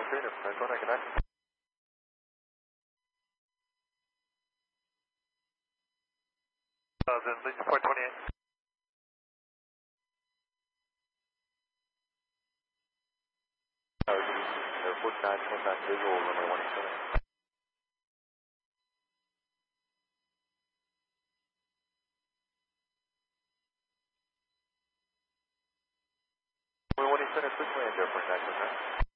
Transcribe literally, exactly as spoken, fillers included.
trainer, Metro, I connect. Thousand, Legion four twenty-eight. Air Force nine, contact visual, runway one seven. Runway one seven, quick land, Air Force nine, contact.